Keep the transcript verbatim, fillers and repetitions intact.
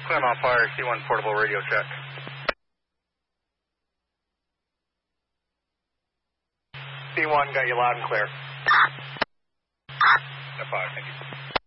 Claremont Fire, C one portable radio check. C one, got you loud and clear. F five, thank you.